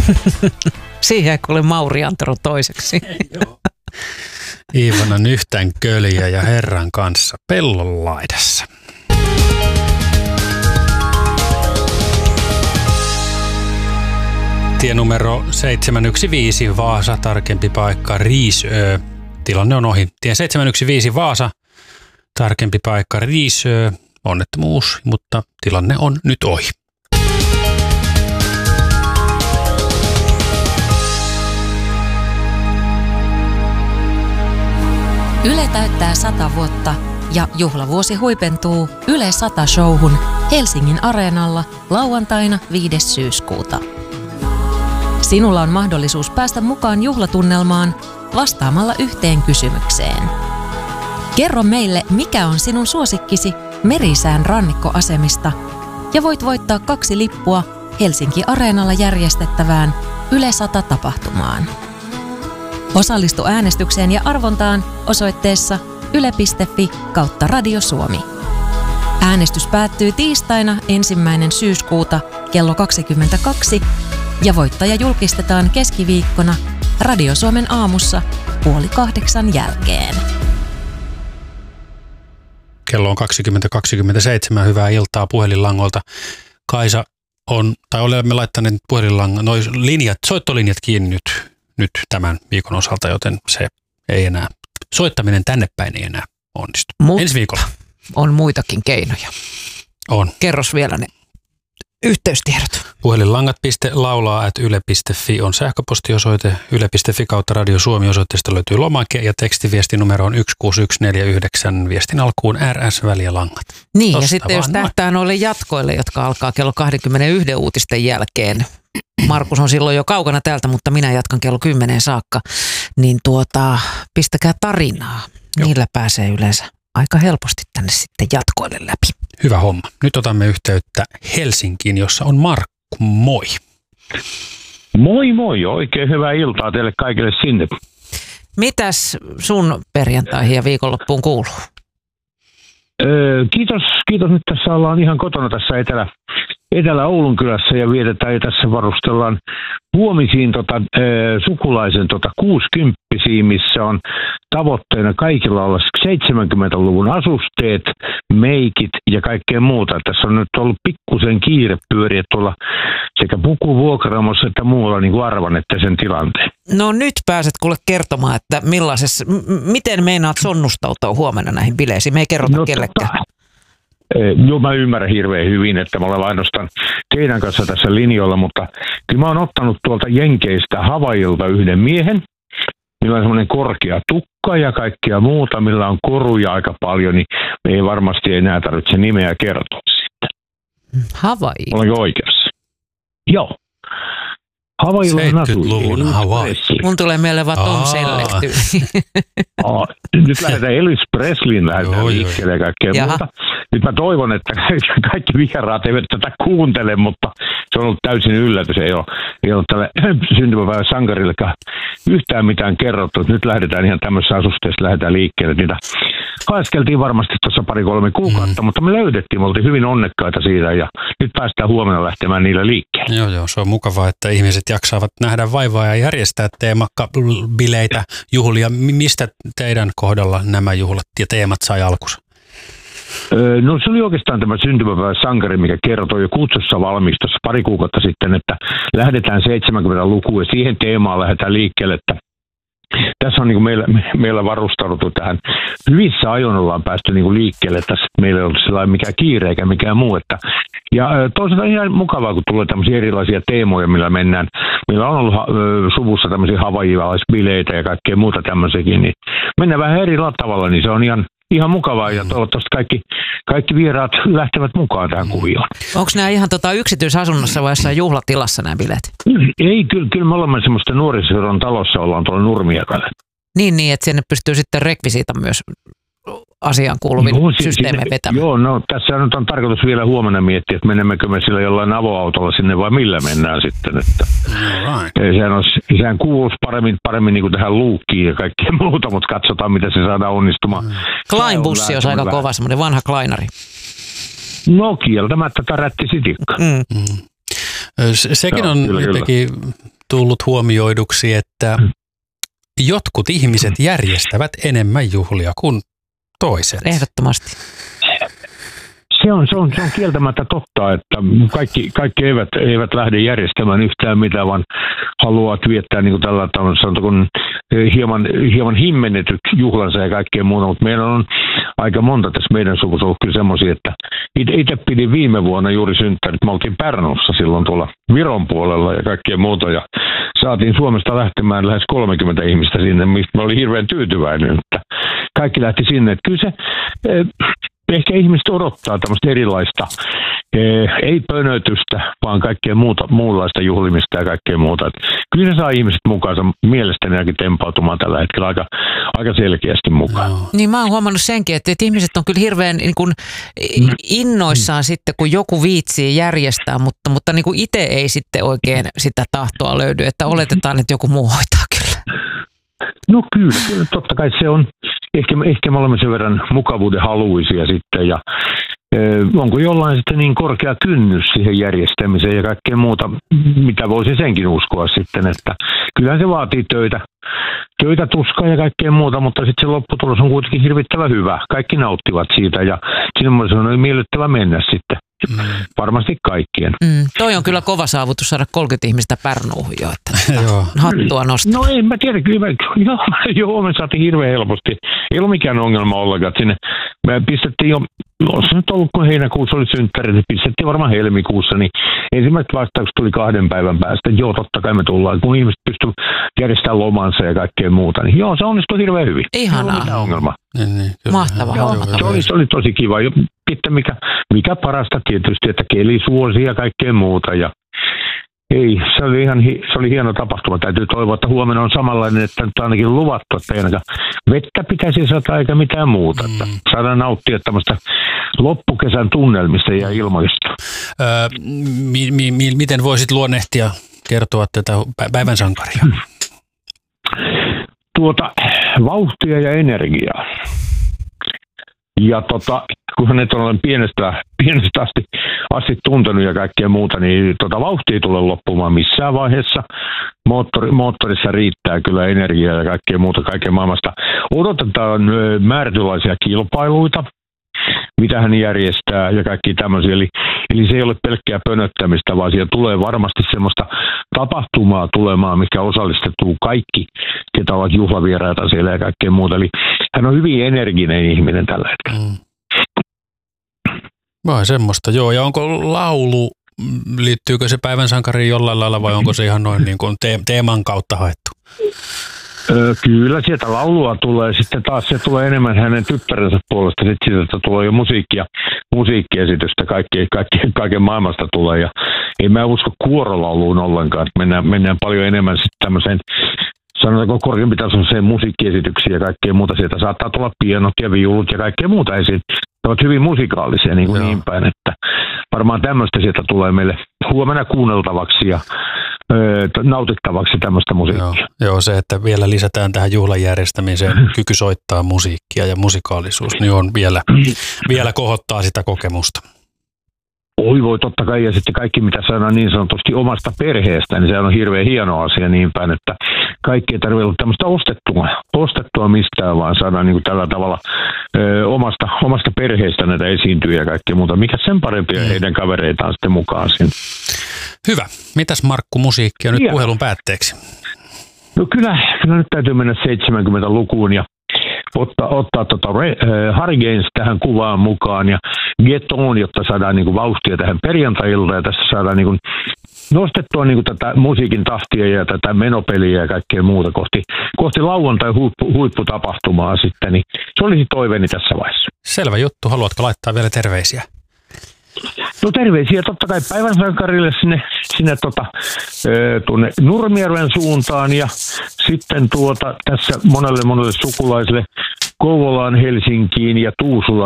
Siihen kun oli Mauri Antero toiseksi. Iivana Nyhtän köljä ja Herran kanssa pellon laidassa. Tie numero 715 Vaasa, tarkempi paikka Riisö. Tilanne on ohi. Tie 715 Vaasa, tarkempi paikka Riisö. Onnettomuus, mutta tilanne on nyt ohi. Yle täyttää 100 vuotta ja juhlavuosi huipentuu Yle 100 -showhun Helsingin Areenalla lauantaina 5. syyskuuta. Sinulla on mahdollisuus päästä mukaan juhlatunnelmaan vastaamalla yhteen kysymykseen. Kerro meille, mikä on sinun suosikkisi Merisään rannikkoasemista ja voit voittaa 2 lippua Helsinki Areenalla järjestettävään Yle 100 -tapahtumaan. Osallistu äänestykseen ja arvontaan osoitteessa yle.fi/Radio Suomi. Äänestys päättyy tiistaina 1. syyskuuta kello 22 ja voittaja julkistetaan keskiviikkona Radio Suomen aamussa 7:30 jälkeen. Kello on 20:27. Hyvää iltaa puhelinlangolta. Kaisa olemme laittaneet soittolinjat kiinni nyt tämän viikon osalta, joten se ei enää, soittaminen tänne päin ei enää onnistu. Ensi viikolla. On muitakin keinoja. On. Kerros vielä ne yhteystiedot. Puhelinlangat.laulaa@yle.fi on sähköpostiosoite. Yle.fi/Radio Suomi osoitteesta löytyy lomake ja tekstiviestinumero on 16649. Viestin alkuun RS-väliä langat. Niin, Tosta ja sitten jos tähtää noille jatkoille, jotka alkaa kello 21 uutisten jälkeen. Markus on silloin jo kaukana täältä, mutta minä jatkan kello 10 saakka. Niin pistäkää tarinaa. Niillä pääsee yleensä aika helposti tänne sitten jatkoille läpi. Hyvä homma. Nyt otamme yhteyttä Helsinkiin, jossa on Markku. Moi. Moi moi. Oikein hyvää iltaa teille kaikille sinne. Mitäs sun perjantaihin ja viikonloppuun kuuluu? Kiitos. Nyt tässä ollaan ihan kotona tässä Etelä-Oulun kylässä ja vietetään ja tässä varustellaan huomisiin sukulaisen 60-vuotiaisiin, missä on tavoitteena kaikilla olla 70-luvun asusteet, meikit ja kaikkea muuta. Tässä on nyt ollut pikkusen kiire pyöriä tuolla sekä pukuvuokraamossa että muualla, niin kuin arvannette sen tilanteen. No nyt pääset kuule kertomaan, että miten meinaat sonnustautua huomenna näihin bileisiin. Me ei kerrota kellekään. Joo, mä ymmärrän hirveän hyvin, että mä olen ainoastaan teidän kanssa tässä linjoilla, mutta kyllä mä oon ottanut tuolta Jenkeistä Havaijilta yhden miehen, millä on semmoinen korkea tukka ja kaikkea muuta, millä on koruja aika paljon, niin me ei varmasti enää tarvitse nimeä kertoa sitten. Havaiji? Olenko oikeassa? Joo. Havaijilla on 70-luvun Hawaii. Mun tulee mieleen vaan Tom Selleck. Nyt lähdetään Elvis Presleyin liikkeelle ja kaikkea muuta. Nyt mä toivon, että kaikki vieraat eivät tätä kuuntele, mutta se on ollut täysin yllätys. Ei ole tälle syntymäpäivän sankarillekaan yhtään mitään kerrottu. Nyt lähdetään ihan tämmöisessä asusteessa liikkeelle. Niitä haeskeltiin varmasti tuossa 2-3 kuukautta, mutta me löydettiin. Me oltiin hyvin onnekkaita siitä ja nyt päästään huomenna lähtemään niillä liikkeelle. Joo, se on mukavaa, että ihmiset jaksavat nähdä vaivaa ja järjestää teemabileitä, juhlia. Mistä teidän kohdalla nämä juhlat ja teemat sai alkunsa? No se oli oikeastaan tämä syntymäpäivän sankari, mikä kertoi jo kutsussa valmistossa 2 kuukautta sitten, että lähdetään 70-lukuun ja siihen teemaan lähdetään liikkeelle, että tässä on niin kuin meillä varustauduttu tähän. Hyvissä ajoin ollaan päästy niin kuin liikkeelle tässä. Meillä ei ollut sellainen mikään kiire eikä mikään muu. Ja toisaalta ihan mukavaa, kun tulee tämmöisiä erilaisia teemoja, millä mennään. Meillä on ollut suvussa tämmöisiä havaijalaisbileitä ja kaikkea muuta tämmöisiäkin. Niin mennään vähän eri tavalla, niin se on ihan mukavaa ja toivottavasti kaikki vieraat lähtevät mukaan tähän kuvioon. Onko nämä ihan yksityisasunnossa vai jossain juhlatilassa nämä bileet? Ei, kyllä me olemme semmoista nuorisoseudun talossa, ollaan tuolla Nurmiakalle. Niin, että sinne pystyy sitten rekvisiitan myös asiaan kuuluvin systeemeen vetämään. Joo, no tässä nyt on tarkoitus vielä huomenna miettiä, että menemmekö me sillä jollain avoautolla sinne vai millä mennään sitten. Että sehän kuuluisi paremmin niin kuin tähän luukkiin ja kaikkea muuta, mutta katsotaan mitä se saadaan onnistumaan. Klein-bussi olisi aika kova, semmoinen vanha Kleinari. No kieltämättä tärätti sitikka. Sekin on jotenkin tullut huomioiduksi, että jotkut ihmiset järjestävät enemmän juhlia kuin toiset. Ehdottomasti. Se on kieltämättä totta, että kaikki eivät lähde järjestämään yhtään mitään, vaan haluavat viettää niin kuin tällä tavalla, sanotaanko hieman himmennetyt juhlansa ja kaikkea muuta, mutta meillä on aika monta tässä meidän suvussa ollut kyllä semmoisia, että itse pidin viime vuonna juuri synttärit. Me oltiin Pärnussa silloin tuolla Viron puolella ja kaikkea muuta ja saatiin Suomesta lähtemään lähes 30 ihmistä sinne, mistä mä olin hirveän tyytyväinen, että kaikki lähti sinne. Että kyllä se ehkä ihmiset odottaa tämmöistä erilaista, ei pönötystä, vaan kaikkea muunlaista juhlimista ja kaikkea muuta. Että kyllä se saa ihmiset mukaansa mielestäni ainakin tempautumaan tällä hetkellä aika selkeästi mukaan. No. Niin mä oon huomannut senkin, että ihmiset on kyllä hirveän niin kuin innoissaan sitten, kun joku viitsii järjestää, mutta niin kuin itse ei sitten oikein sitä tahtoa löydy, että oletetaan, että joku muu hoitaa kyllä. No kyllä, totta kai se on. Ehkä me olemme sen verran mukavuuden haluisia sitten ja onko jollain sitten niin korkea kynnys siihen järjestämiseen ja kaikkea muuta, mitä voisi senkin uskoa sitten, että kyllähän se vaatii töitä, tuskaa ja kaikkea muuta, mutta sitten se lopputulos on kuitenkin hirvittävän hyvä. Kaikki nauttivat siitä ja semmoisen on miellyttävä mennä sitten. Varmasti kaikkien. Toi on kyllä kova saavutus saada 30 ihmistä Pärnuuhun jo, että hattua nostaa. No en mä tiedä, kyllä me saatiin hirveän helposti. Ei ollut mikään ongelma ollenkaan. Sinne me pistettiin jo, olisi nyt ollut kun heinäkuussa oli synttärit, niin pistettiin varmaan helmikuussa, niin ensimmäiset vastaukset tuli 2 päivän päästä. Joo, totta kai me tullaan, kun ihmiset pystyvät järjestämään lomansa ja kaikkea muuta. Niin joo, se onnistui hirveän hyvin. Ihanaa. Ei ollut mitään ongelmaa. Niin, Mahtavaa. Se oli tosi kiva. Sitten mikä parasta tietysti, että keli suosi ja kaikkea muuta. Ja ei, se oli hieno tapahtuma. Täytyy toivoa, että huomenna on samanlainen, että nyt ainakin luvattu, että ei ainakaan vettä pitäisi saada eikä mitään muuta. Että saadaan nauttia tämmöistä loppukesän tunnelmista ja ilmoista. Miten voisit luonnehtia, kertoa tätä päivän sankaria? Vauhtia ja energiaa. Ja kun hänet on pienestä asti tuntenut ja kaikkea muuta, niin vauhtia ei tule loppumaan missään vaiheessa. Moottorissa riittää kyllä energiaa ja kaikkea muuta kaiken maailmasta. Odotetaan määrätynlaisia kilpailuita, mitä hän järjestää ja kaikki tämmöisiä. Eli se ei ole pelkkää pönöttämistä, vaan siellä tulee varmasti semmoista tapahtumaa tulemaan, mikä osallistuu kaikki, ketä ovat juhlavieraita siellä ja kaikkea muuta. Eli hän on hyvin energinen ihminen tällä hetkellä. Vai semmoista, joo. Ja onko laulu, liittyykö se päivän sankariin jollain lailla vai onko se ihan noin niin kuin teeman kautta haettu? Kyllä, sieltä laulua tulee. Sitten taas se tulee enemmän hänen tyttärensä puolesta. Sitten sieltä tulee jo musiikkiesitystä. Kaiken maailmasta tulee. Ja ei mä usko kuorolauluun ollenkaan. Mennään paljon enemmän sitten tämmöiseen, sanotaanko korkeampi tasoiseen musiikkiesityksiin ja kaikkea muuta. Sieltä saattaa tulla pienot ja viulut ja kaikkea muuta esiin. Ne ovat hyvin musikaalisia niin päin, että varmaan tämmöistä sieltä tulee meille huomenna kuunneltavaksi ja nautittavaksi tämmöistä musiikkia. Joo, se, että vielä lisätään tähän juhlan järjestämiseen kyky soittaa musiikkia ja musikaalisuus, niin on vielä kohottaa sitä kokemusta. Voi totta kai, ja sitten kaikki mitä saadaan niin sanotusti omasta perheestä, niin se on hirveän hieno asia niin päin, että kaikki ei tarvitse olla tämmöistä ostettua mistään, vaan saadaan niin kuin tällä tavalla omasta perheestä näitä esiintyjä ja kaikkea muuta. Mikä sen parempia heidän kavereitaan sitten mukaan siinä. Hyvä. Mitäs Markku musiikkia nyt puhelun päätteeksi? No kyllä nyt täytyy mennä 70-lukuun ja ottaa Harry Gaines tähän kuvaan mukaan ja Get On, jotta saadaan niin kuin vauhtia tähän perjantai-iltaan ja tässä saadaan niin kuin nostettua niin kuin tätä musiikin tahtia ja tätä menopeliä ja kaikkea muuta kohti lauantai-huipputapahtumaa sitten, niin se olisi toiveeni tässä vaiheessa. Selvä juttu. Haluatko laittaa vielä terveisiä? No terveisiä totta kai päivän sankarille sinne tuonne Nurmijärven suuntaan ja sitten tässä monelle sukulaisille Kouvolaan, Helsinkiin ja Tuusulaan